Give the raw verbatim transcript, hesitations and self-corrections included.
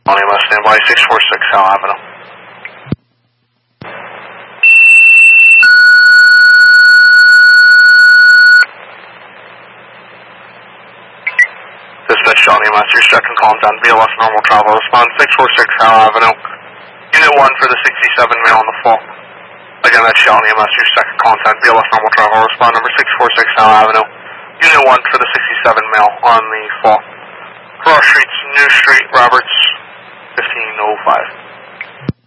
Shawnee M S, standby, six four six Howell Avenue. Dispatch Shawnee M S, your second calm down, B L S normal travel, respond six four six Howell Avenue. Unit one for the sixty-seven male on the fall. Again, that's Shawnee M S, your second contact, B L S normal travel, respond number six four six Howell Avenue. Unit one for the sixty-seven male on the fall. Cross Streets, New Street, Roberts, fifteen oh five.